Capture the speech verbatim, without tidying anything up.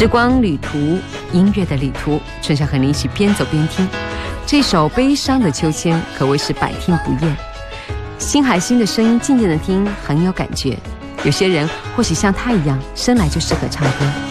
时光旅途，音乐的旅途，春夏和你一起边走边听。这首悲伤的秋千可谓是百听不厌。新海心的声音静静的听很有感觉，有些人或许像他一样生来就适合唱歌。